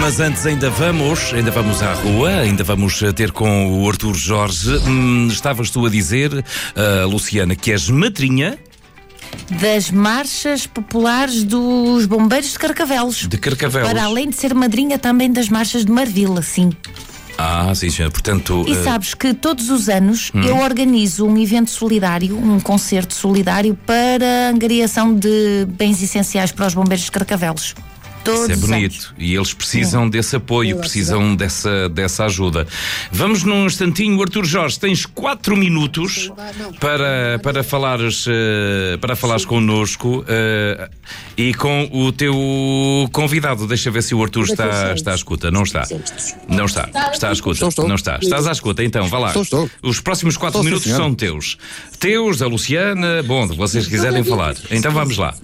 Mas antes ainda vamos à rua, ainda vamos ter com o Artur Jorge. Estavas tu a dizer, Luciana, que és madrinha das marchas populares dos bombeiros de Carcavelos. de Carcavelos. Para além de ser madrinha também das marchas de Marvila, sim. Sim, senhora. Portanto, E sabes que todos os anos eu organizo um evento solidário, um concerto solidário para a angariação de bens essenciais para os bombeiros de Carcavelos. isso é bonito. E eles precisam desse apoio, precisam dessa ajuda. Vamos num instantinho. Artur Jorge, tens 4 minutos para falares connosco e com o teu convidado. Deixa ver se o Artur está à escuta. Não está. Não está. Está à escuta. Estou. Não está. Estás à escuta, então, vá lá. Estou. Os próximos 4 minutos são teus. Teus, da Luciana, bom, se vocês quiserem falar. Então vamos lá.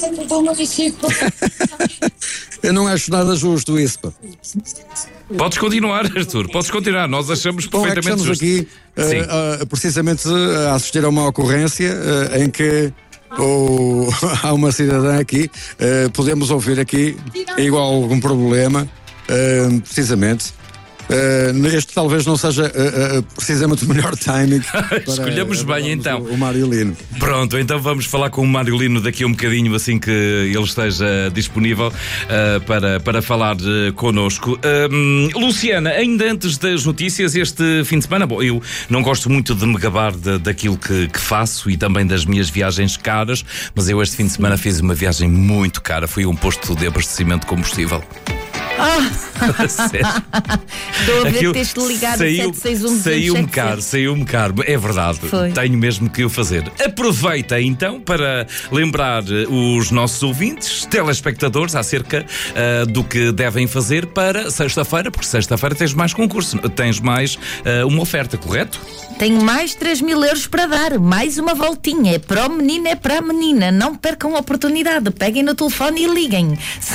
Eu não acho nada justo isso, pá. Podes continuar, Artur, podes continuar. Nós achamos Bom, é que perfeitamente estamos justo. aqui precisamente a assistir a uma ocorrência em que há uma cidadã aqui, podemos ouvir aqui, igual algum problema, precisamente. Este talvez não seja precisamente o melhor timing. Escolhemos bem, então. O Mariolino. Pronto, então vamos falar com o Mariolino daqui a um bocadinho, assim que ele esteja disponível para falar connosco. Luciana, ainda antes das notícias, este fim de semana, bom, eu não gosto muito de me gabar daquilo que faço e também das minhas viagens caras, mas eu este fim de semana fiz uma viagem muito cara. Fui a um posto de abastecimento de combustível. Estou a ver que tens de ligar o 761. Saiu-me caro, é verdade. Foi. Tenho mesmo que o fazer. Aproveita então para lembrar os nossos ouvintes, telespectadores, acerca do que devem fazer para sexta-feira, porque sexta-feira tens mais concurso, tens mais uma oferta, correto? Tenho mais 3.000 euros para dar, mais uma voltinha. É para o menino, é para a menina. Não percam a oportunidade. Peguem no telefone e liguem.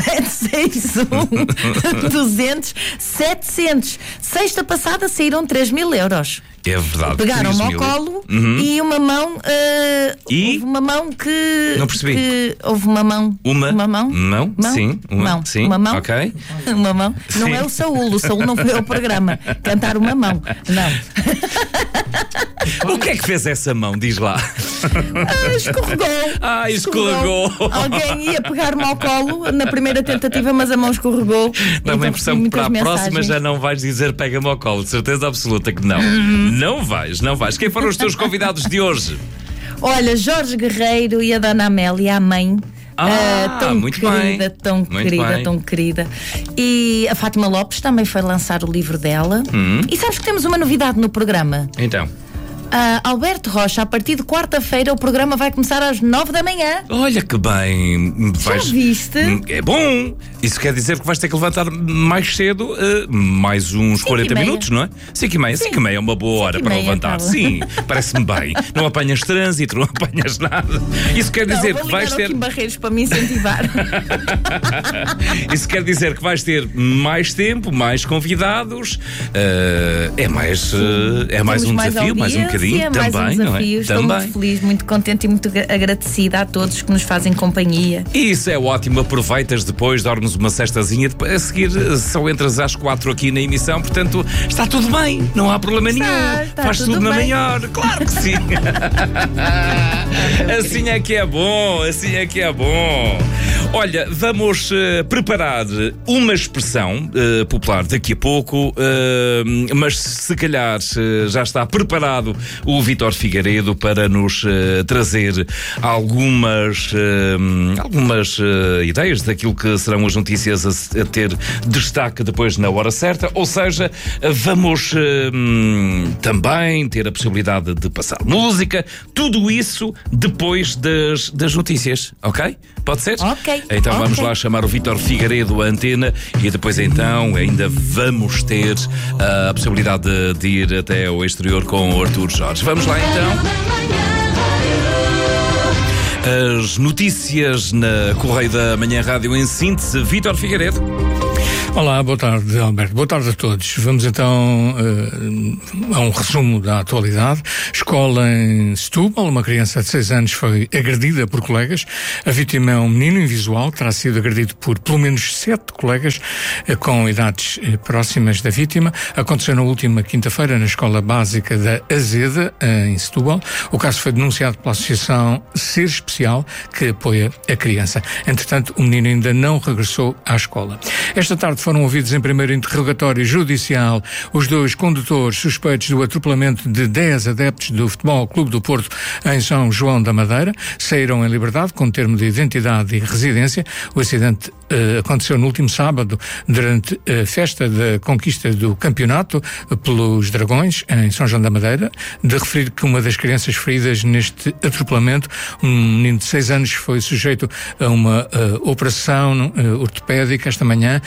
761 200 700. Sexta passada saíram 3.000 euros. É verdade. Pegaram-me ao colo e uma mão. Houve uma mão que. Não percebi. Houve uma mão. Uma mão? Mão? Sim. Sim. Uma mão. Ok. Uma mão. Não é o Saúl. O Saúl não foi ao programa cantar uma mão. Não. O que é que fez essa mão? Diz lá. Escorregou. Escorregou. Alguém ia pegar-me ao colo na primeira tentativa, mas a mão escorregou. Dá-me a impressão que para a próxima já não vais dizer pega-me ao colo. De certeza absoluta que não. Não vais. Quem foram os teus convidados de hoje? Olha, Jorge Guerreiro e a Dona Amélia, a mãe. Tão muito querida, bem. tão Muito querida, bem. tão querida. E a Fátima Lopes também foi lançar o livro dela. E sabes que temos uma novidade no programa? Então. Alberto Rocha, a partir de quarta-feira o programa vai começar às 9 da manhã. Olha que bem. Já viste? É bom. Isso quer dizer que vais ter que levantar mais cedo, mais uns 40 minutos, não é? 5h30. 5h30 é uma boa hora para levantar. Sim, parece-me bem. Não apanhas trânsito, não apanhas nada. Isso quer dizer que vais ter. Barreiros para me incentivar. Isso quer dizer que vais ter mais tempo, mais convidados. É mais um desafio, mais um bocadinho. Mais também, um não é? desafio. Estou Também. muito feliz, muito contente e muito agradecida a todos que nos fazem companhia. Isso é ótimo, aproveitas depois, dormes uma cestazinha, a seguir só entras às 4 aqui na emissão, portanto está tudo bem, não há problema nenhum. Faz tudo na maior, claro que sim. Assim é que é bom, assim é que é bom. Olha, vamos preparar uma expressão popular daqui a pouco, mas se calhar já está preparado o Vítor Figueiredo para nos trazer algumas ideias daquilo que serão as notícias a ter destaque depois na hora certa, ou seja, vamos também ter a possibilidade de passar música, tudo isso depois das notícias, ok? Pode ser? Ok. Então vamos lá chamar o Vítor Figueiredo à antena e depois então ainda vamos ter a possibilidade de ir até ao exterior com o Artur Jorge. Vamos lá então. As notícias na Correio da Manhã Rádio em síntese, Vítor Figueiredo. Olá, boa tarde, Alberto. Boa tarde a todos. Vamos então a um resumo da atualidade. Escola em Setúbal, uma criança de 6 anos foi agredida por colegas. A vítima é um menino invisual que terá sido agredido por pelo menos 7 colegas com idades próximas da vítima. Aconteceu na última quinta-feira na Escola Básica da Azeda, em Setúbal. O caso foi denunciado pela Associação Ser Especial, que apoia a criança. Entretanto, o menino ainda não regressou à escola. Esta tarde foram ouvidos em primeiro interrogatório judicial os 2 condutores suspeitos do atropelamento de 10 adeptos do Futebol Clube do Porto em São João da Madeira. Saíram em liberdade com termo de identidade e residência. O acidente aconteceu no último sábado durante a festa da conquista do campeonato pelos Dragões em São João da Madeira. De referir que uma das crianças feridas neste atropelamento, um menino de 6 anos, foi sujeito a uma operação ortopédica esta manhã.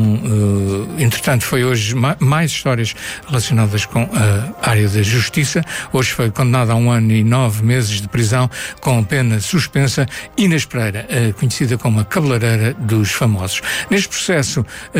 Entretanto, foi hoje mais histórias relacionadas com a área da justiça. Hoje foi condenado a 1 ano e 9 meses de prisão com pena suspensa Inês Pereira, conhecida como a cabeleireira dos famosos. Neste processo,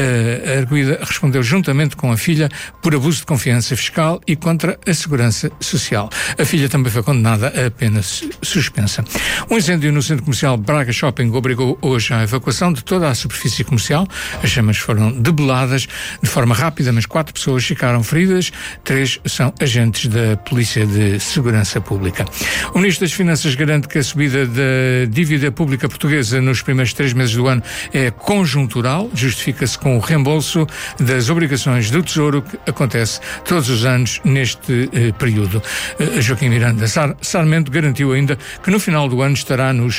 a arguida respondeu juntamente com a filha por abuso de confiança fiscal e contra a segurança social. A filha também foi condenada a pena suspensa. Um incêndio no centro comercial Braga Shopping obrigou hoje à evacuação de toda a superfície comercial. As chamas foram debeladas de forma rápida, mas 4 pessoas ficaram feridas, 3 são agentes da Polícia de Segurança Pública. O Ministro das Finanças garante que a subida da dívida pública portuguesa nos primeiros 3 meses do ano é conjuntural, justifica-se com o reembolso das obrigações do Tesouro que acontece todos os anos neste período. Joaquim Miranda Sarmento garantiu ainda que no final do ano estará nos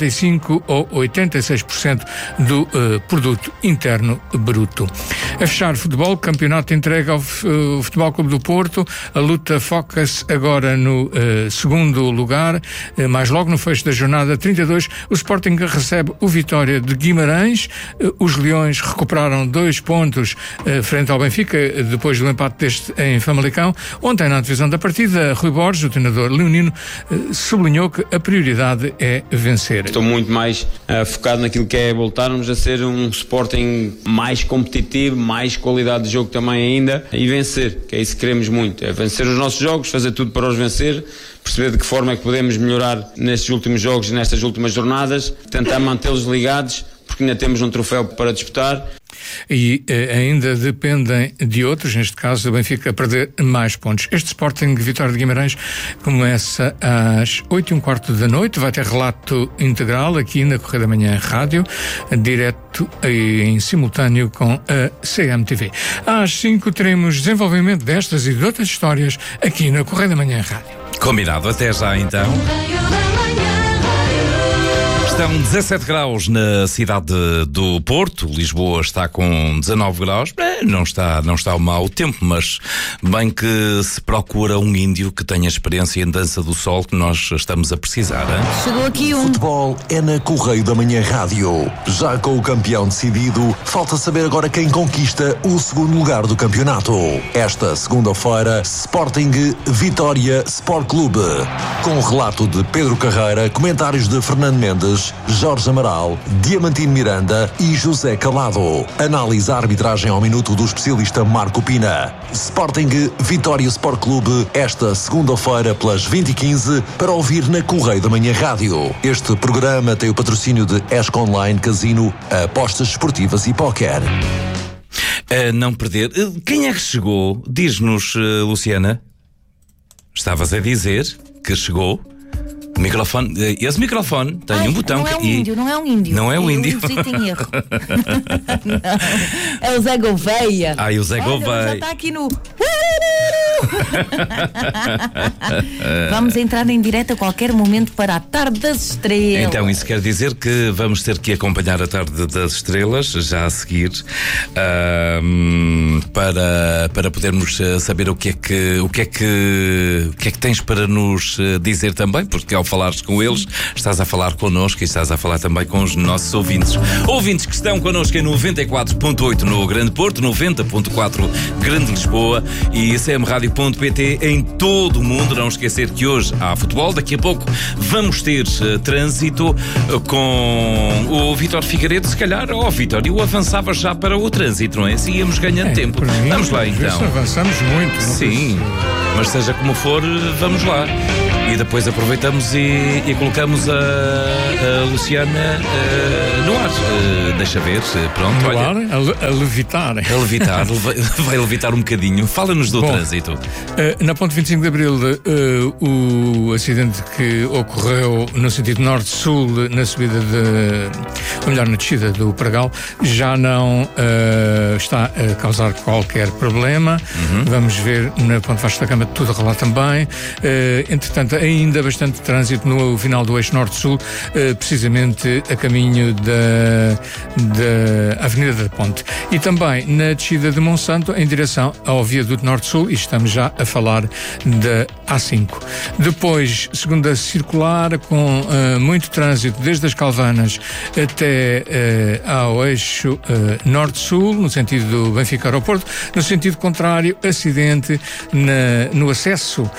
85% ou 86% do produto interno bruto. A fechar futebol, campeonato entregue ao Futebol Clube do Porto. A luta foca-se agora no segundo lugar. Mais logo no fecho da jornada 32, o Sporting recebe o Vitória de Guimarães. Os Leões recuperaram 2 pontos frente ao Benfica, depois do empate deste em Famalicão. Ontem, na divisão da partida, Rui Borges, o treinador leonino, sublinhou que a prioridade é vencer. Estou muito mais focado naquilo que é voltarmos a ser um Sporting mais competitivo, mais qualidade de jogo também ainda, e vencer, que é isso que queremos muito, é vencer os nossos jogos, fazer tudo para os vencer, perceber de que forma é que podemos melhorar nestes últimos jogos e nestas últimas jornadas, tentar mantê-los ligados, porque ainda temos um troféu para disputar. E ainda dependem de outros, neste caso o Benfica, a perder mais pontos. Este Sporting Vitória de Guimarães começa às 8h15 da noite, vai ter relato integral aqui na Correio da Manhã Rádio, direto e em simultâneo com a CMTV. Às 5 teremos desenvolvimento destas e de outras histórias aqui na Correio da Manhã Rádio. Combinado, até já então. Estão 17 graus na cidade do Porto. Lisboa está com 19 graus. Não está o mau tempo, mas bem que se procura um índio que tenha experiência em dança do sol, que nós estamos a precisar. Hein? Chegou aqui um. Futebol é na Correio da Manhã Rádio. Já com o campeão decidido, falta saber agora quem conquista o segundo lugar do campeonato. Esta segunda-feira, Sporting Vitória Sport Clube. Com o relato de Pedro Carreira, comentários de Fernando Mendes, Jorge Amaral, Diamantino Miranda e José Calado. Análise à arbitragem ao minuto do especialista Marco Pina. Sporting Vitória Sport Clube, esta segunda-feira pelas 20h15, para ouvir na Correio da Manhã Rádio. Este programa tem o patrocínio de ESC Online, Casino, apostas esportivas e póquer. A não perder. Quem é que chegou? Diz-nos, Luciana. Estavas a dizer que chegou. O microfone, esse microfone tem um botão não é um índio, não é um índio. Não é um índio. Tem erro. Não. É o Zé Gouveia. O Zé Gouveia. Já está aqui no... Vamos entrar em direto a qualquer momento para a Tarde das Estrelas. Então isso quer dizer que vamos ter que acompanhar a Tarde das Estrelas já a seguir, para podermos saber o que é que tens para nos dizer também, porque ao falares com eles estás a falar connosco e estás a falar também com os nossos ouvintes que estão connosco em 94.8 no Grande Porto, 90.4 Grande Lisboa e CM Rádio manhãradio.pt em todo o mundo. Não esquecer que hoje há futebol. Daqui a pouco vamos ter trânsito com o Vítor Figueiredo. Se calhar, Vítor, eu avançava já para o trânsito, não é? Se íamos ganhando tempo. Vamos lá então. Avançamos muito. Sim, mas seja como for, vamos lá. E depois aproveitamos e colocamos a Luciana no ar. Deixa ver, pronto. No olha, ar, a levitar. A levitar, vai levitar um bocadinho. Fala-nos do trânsito. Na ponte 25 de Abril, o acidente que ocorreu no sentido norte-sul, na subida ou melhor, na descida do Pragal, já não está a causar qualquer problema. Vamos ver na ponte Vasco da Gama tudo a rolar também. Entretanto, ainda bastante trânsito no final do eixo norte-sul, precisamente a caminho da Avenida da Ponte. E também na descida de Monsanto, em direção ao viaduto norte-sul, e estamos já a falar da A5. Depois, segunda circular, com muito trânsito desde as Calvanas até ao eixo norte-sul, no sentido do Benfica Aeroporto. No sentido contrário, acidente no acesso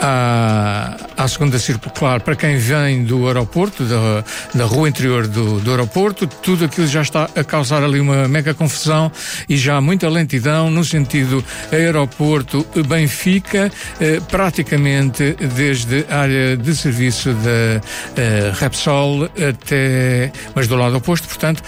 à segunda circular para quem vem do aeroporto, da rua interior do aeroporto. Tudo aquilo já está a causar ali uma mega confusão e já muita lentidão no sentido aeroporto-Benfica, praticamente desde a área de serviço da Repsol até, mas do lado oposto, portanto,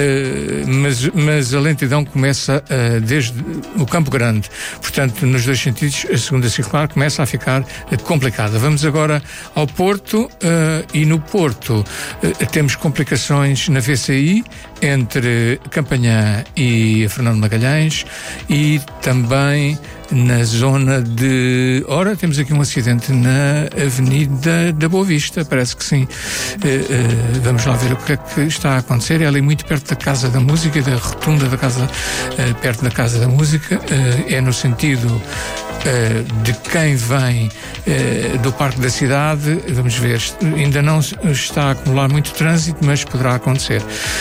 mas a lentidão começa desde o Campo Grande. Portanto, nos dois sentidos, a segunda circular começa a ficar complicada. Vamos agora ao Porto, e no Porto temos complicações na VCI entre Campanhã e Fernando Magalhães, e também na zona de... Ora, temos aqui um acidente na Avenida da Boa Vista, parece que sim. Vamos lá ver o que é que está a acontecer. É ali muito perto da Casa da Música, da rotunda da Casa, perto da Casa da Música. É no sentido de quem vem do Parque da Cidade. Vamos ver, ainda não está a acumular muito trânsito, mas poderá acontecer.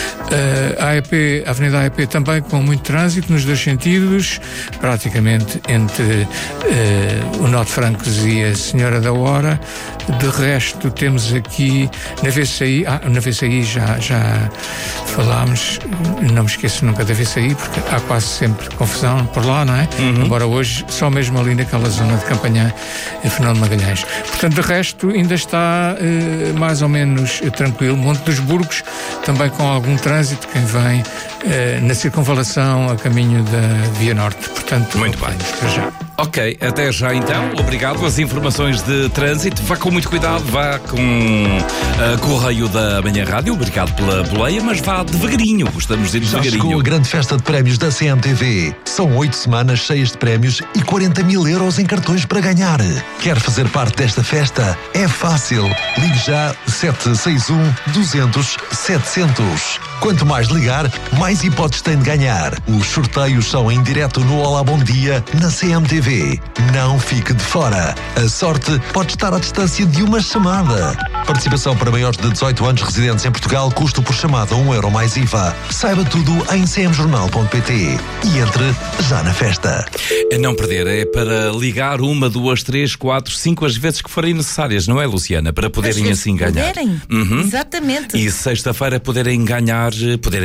A Avenida AEP também com muito trânsito nos dois sentidos, praticamente entre o Nó de Francos e a Senhora da Hora. De resto, temos aqui na VCI, na VCI já falámos, não me esqueço nunca da VCI, porque há quase sempre confusão por lá, não é? Embora hoje só mesmo ali naquela zona de Campanhã e Fernando Magalhães. Portanto, de resto, ainda está mais ou menos tranquilo. Monte dos Burgos também com algum trânsito, quem vem na circunvalação a caminho da Via Norte. Portanto, muito bem. Para já. Ok, até já então. Obrigado. As informações de trânsito. Vá com muito cuidado, vá com Correio da Manhã Rádio. Obrigado pela boleia, mas vá devagarinho. Gostamos de ir devagarinho. Já chegou a grande festa de prémios da CMTV. São 8 semanas cheias de prémios e 40 mil euros em cartões para ganhar. Quer fazer parte desta festa? É fácil. Ligue já 761 200 700. Quanto mais ligar, mais hipóteses tem de ganhar. Os sorteios são em direto no Olá Bom Dia na CMTV. Não fique de fora. A sorte pode estar à distância de uma chamada. Participação para maiores de 18 anos residentes em Portugal, custo por chamada €1 mais IVA. Saiba tudo em cmjornal.pt e entre já na festa. A não perder, é para ligar 1, 2, 3, 4, 5 as vezes que forem necessárias, não é, Luciana? Para poderem assim ganhar. Poderem, exatamente. E sexta-feira poderem ganhar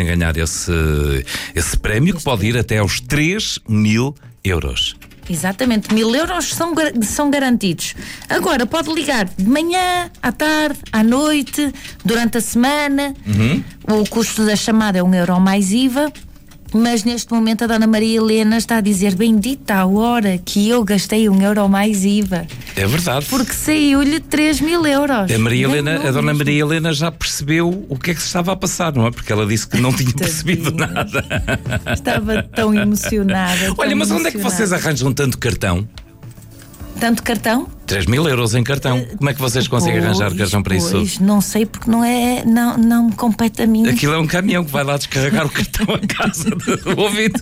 esse prémio que pode ir até aos 3 mil euros. Exatamente, 1000 euros são garantidos. Agora, pode ligar de manhã, à tarde, à noite, durante a semana. O custo da chamada é €1 mais IVA. Mas neste momento a Dona Maria Helena está a dizer: bendita a hora que eu gastei €1 mais IVA. É verdade. Porque saiu-lhe 3 mil euros. A Dona Maria Helena já percebeu o que é que se estava a passar, não é? Porque ela disse que não tinha percebido nada. Estava tão emocionada. Olha, mas onde é que vocês arranjam tanto cartão? Tanto cartão? 3.000 euros em cartão. Como é que vocês conseguem arranjar cartão para isso? Não sei, porque não me compete a mim. Aquilo é um caminhão que vai lá descarregar o cartão a casa do ouvinte.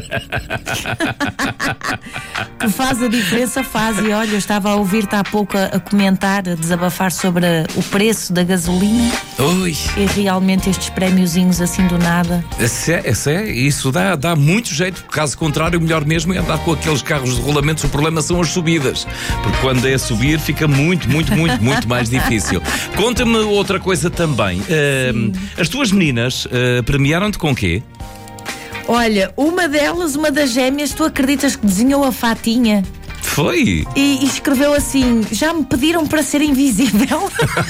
Que faz a diferença, faz. E olha, eu estava a ouvir-te há pouco a comentar, a desabafar sobre o preço da gasolina. Ui. E realmente estes prémiozinhos assim do nada. Isso dá muito jeito. Caso contrário, o melhor mesmo é andar com aqueles carros de rolamentos. O problema são as subidas. Porque quando é subir fica muito mais difícil. Conta-me outra coisa também. As tuas meninas premiaram-te com quê? Olha, uma das gêmeas, tu acreditas que desenhou a fatinha? Foi? E escreveu assim: já me pediram para ser invisível.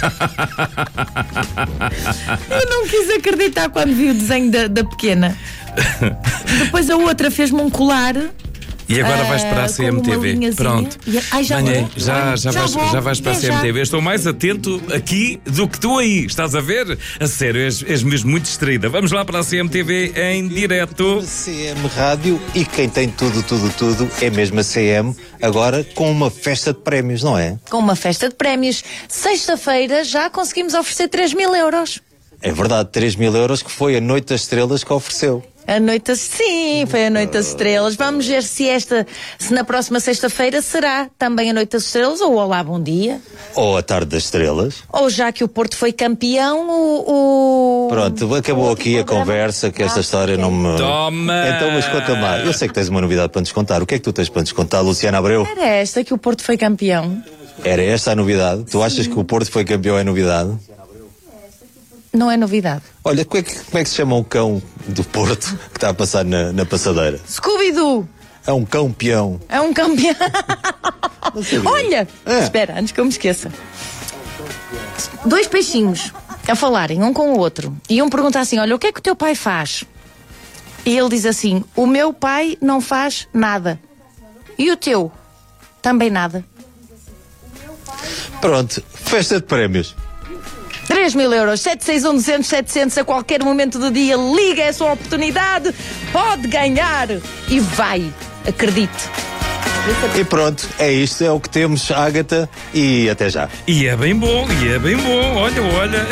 Eu não quis acreditar quando vi o desenho da pequena. Depois a outra fez-me um colar. E agora vais para a CMTV. Pronto. Já vais para a CMTV. Estou mais atento aqui do que tu aí. Estás a ver? A sério, és mesmo muito distraída. Vamos lá para a CMTV em direto. CM Rádio, e quem tem tudo é mesmo a CM, agora com uma festa de prémios, não é? Com uma festa de prémios. Sexta-feira já conseguimos oferecer 3.000 euros. É verdade, 3.000 euros, que foi a Noite das Estrelas que ofereceu. Sim, foi a Noite das Estrelas. Vamos ver se na próxima sexta-feira será também a Noite das Estrelas, ou Olá, Bom Dia. Ou a Tarde das Estrelas. Ou já que o Porto foi campeão, Pronto, acabou aqui a conversa, que esta história não me... Toma! Então, mas conta mais. Eu sei que tens uma novidade para nos contar. O que é que tu tens para nos contar, Luciana Abreu? Era esta que o Porto foi campeão. Era esta a novidade? Tu achas que o Porto foi campeão é novidade? Não é novidade. Olha, como é que se chama o cão do Porto que está a passar na passadeira? Scooby-Doo! É um cão-peão. É um campeão. Olha! Espera, antes que eu me esqueça. 2 peixinhos a falarem um com o outro. E um pergunta assim: olha, o que é que o teu pai faz? E ele diz assim: o meu pai não faz nada. E o teu? Também nada. Pronto, festa de prémios. 3.000 euros, 761-200-700 a qualquer momento do dia. Liga, é a sua oportunidade. Pode ganhar. E vai. Acredite. E pronto, é isto, é o que temos, Ágata, e até já. E é bem bom. Olha.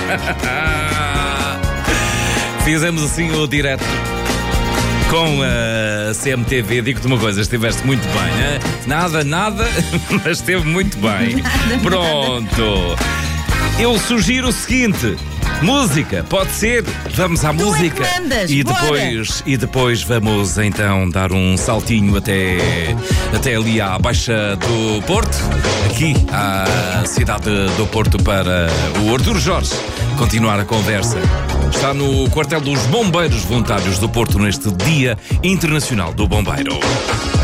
Fizemos assim o direto com a CMTV. Digo-te uma coisa, estiveste muito bem, hein? Nada, mas esteve muito bem. Pronto. Eu sugiro o seguinte: música, pode ser? Vamos à música. É que mandas, e depois vamos então dar um saltinho até ali à Baixa do Porto, aqui à cidade do Porto, para o Artur Jorge continuar a conversa. Está no quartel dos Bombeiros Voluntários do Porto neste Dia Internacional do Bombeiro.